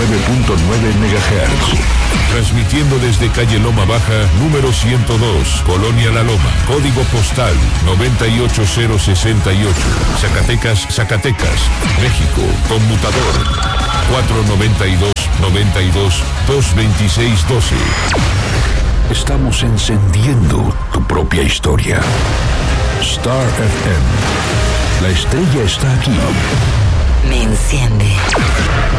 MHz. Transmitiendo desde calle Loma Baja, número 102, Colonia La Loma, código postal 98068, Zacatecas, Zacatecas, México, conmutador 492-92-226-12. Estamos encendiendo tu propia historia. Star FM. La estrella está aquí. Me enciende.